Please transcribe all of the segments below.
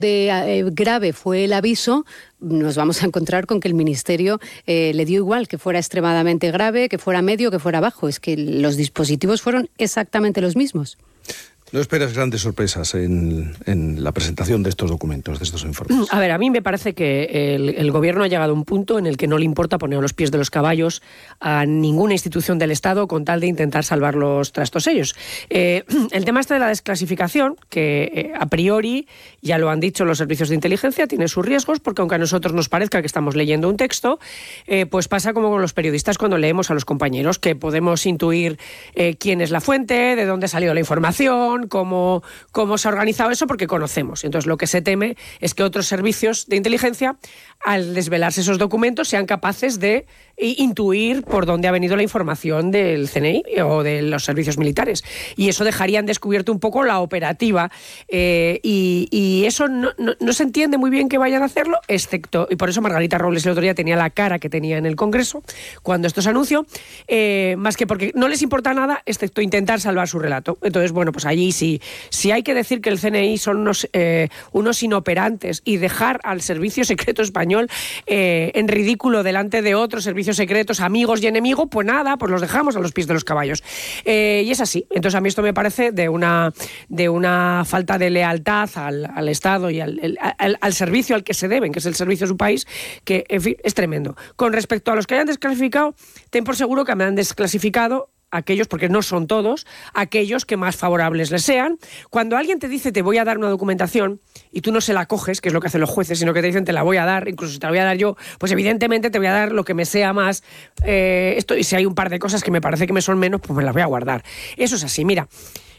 grave fue el aviso, nos vamos a encontrar con que el Ministerio le dio igual que fuera extremadamente grave, que fuera medio, que fuera bajo. Es que los dispositivos fueron exactamente los mismos. ¿No esperas grandes sorpresas en la presentación de estos documentos, de estos informes? A ver, a mí me parece que el Gobierno ha llegado a un punto en el que no le importa poner a los pies de los caballos a ninguna institución del Estado con tal de intentar salvar los trastos ellos. El tema este de la desclasificación, que a priori, ya lo han dicho los servicios de inteligencia, tiene sus riesgos, porque aunque a nosotros nos parezca que estamos leyendo un texto, pues pasa como con los periodistas cuando leemos a los compañeros, que podemos intuir quién es la fuente, de dónde ha salido la información, cómo se ha organizado eso, porque conocemos. Entonces, lo que se teme es que otros servicios de inteligencia, al desvelarse esos documentos, sean capaces de intuir por dónde ha venido la información del CNI o de los servicios militares. Y eso dejaría en descubierto un poco la operativa. Y eso no se entiende muy bien que vayan a hacerlo, excepto, y por eso Margarita Robles el otro día tenía la cara que tenía en el Congreso cuando esto se anunció, más que porque no les importa nada, excepto intentar salvar su relato. Entonces, bueno, pues allí si hay que decir que el CNI son unos inoperantes y dejar al Servicio Secreto Español en ridículo delante de otros servicios secretos, amigos y enemigos, pues nada, pues los dejamos a los pies de los caballos. Y es así. Entonces, a mí esto me parece de una falta de lealtad al Estado y al servicio al que se deben, que es el servicio de su país, que, en fin, es tremendo. Con respecto a los que hayan desclasificado, ten por seguro que me han desclasificado aquellos, porque no son todos, aquellos que más favorables les sean. Cuando alguien te dice te voy a dar una documentación y tú no se la coges, que es lo que hacen los jueces, sino que te dicen te la voy a dar, incluso si te la voy a dar yo, pues evidentemente te voy a dar lo que me sea más esto, y si hay un par de cosas que me parece que me son menos, pues me las voy a guardar. Eso es así, mira.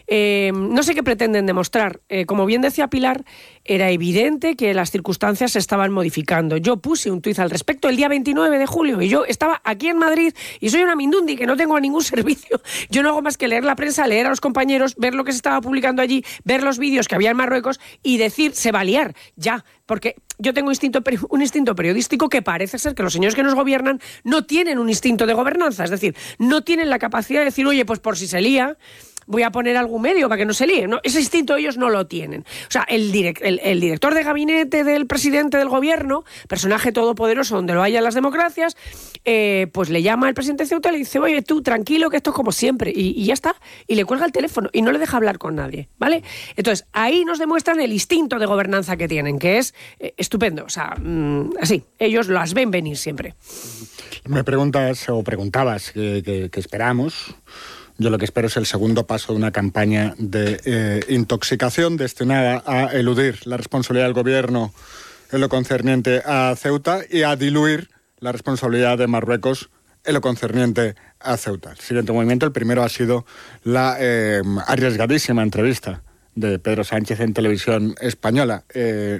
No sé qué pretenden demostrar. Como bien decía Pilar, era evidente que las circunstancias se estaban modificando. Yo puse un tuit al respecto el día 29 de julio y yo estaba aquí en Madrid y soy una mindundi que no tengo ningún servicio. Yo no hago más que leer la prensa, leer a los compañeros, ver lo que se estaba publicando allí, ver los vídeos que había en Marruecos y decir, se va a liar, ya. Porque yo tengo un instinto periodístico que parece ser que los señores que nos gobiernan no tienen un instinto de gobernanza. Es decir, no tienen la capacidad de decir, oye, pues por si se lía, voy a poner algún medio para que no se líe. No, ese instinto ellos no lo tienen. O sea, el director de gabinete del presidente del gobierno, personaje todopoderoso donde lo haya en las democracias, pues le llama al presidente de Ceuta y le dice, oye, tú, tranquilo, que esto es como siempre. Y ya está. Y le cuelga el teléfono y no le deja hablar con nadie, ¿vale? Entonces, ahí nos demuestran el instinto de gobernanza que tienen, que es estupendo. O sea, así, ellos las ven venir siempre. Me preguntas, o preguntabas, ¿qué esperamos? Yo lo que espero es el segundo paso de una campaña de intoxicación destinada a eludir la responsabilidad del gobierno en lo concerniente a Ceuta y a diluir la responsabilidad de Marruecos en lo concerniente a Ceuta. El siguiente movimiento, el primero, ha sido la arriesgadísima entrevista de Pedro Sánchez en Televisión Española. He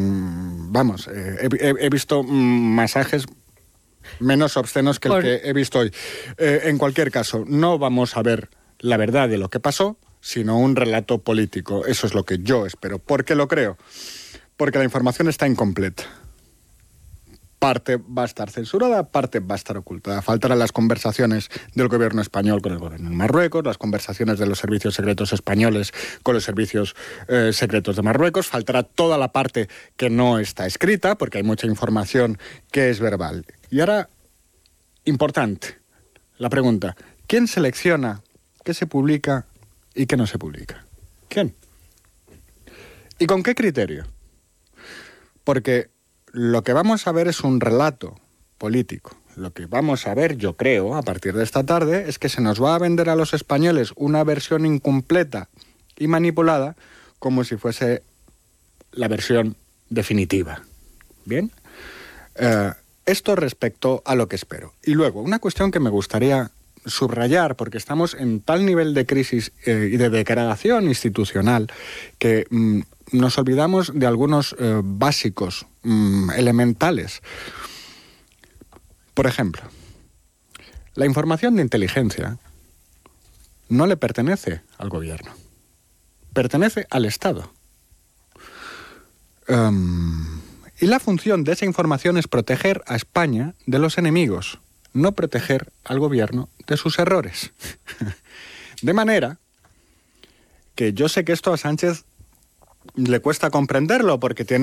visto masajes menos obscenos que el que he visto hoy. En cualquier caso, no vamos a ver la verdad de lo que pasó, sino un relato político. Eso es lo que yo espero. ¿Por qué lo creo? Porque la información está incompleta. Parte va a estar censurada, parte va a estar ocultada. Faltarán las conversaciones del gobierno español con el gobierno de Marruecos, las conversaciones de los servicios secretos españoles con los servicios secretos de Marruecos. Faltará toda la parte que no está escrita, porque hay mucha información que es verbal. Y ahora, importante, la pregunta, ¿quién selecciona qué se publica y qué no se publica? ¿Quién? ¿Y con qué criterio? Porque lo que vamos a ver es un relato político. Lo que vamos a ver, yo creo, a partir de esta tarde, es que se nos va a vender a los españoles una versión incompleta y manipulada como si fuese la versión definitiva. ¿Bien? Esto respecto a lo que espero. Y luego, una cuestión que me gustaría subrayar, porque estamos en tal nivel de crisis y de degradación institucional que nos olvidamos de algunos básicos, elementales. Por ejemplo, la información de inteligencia no le pertenece al gobierno, pertenece al Estado. Y la función de esa información es proteger a España de los enemigos, no proteger al gobierno de sus errores. De manera que yo sé que esto a Sánchez le cuesta comprenderlo porque tiene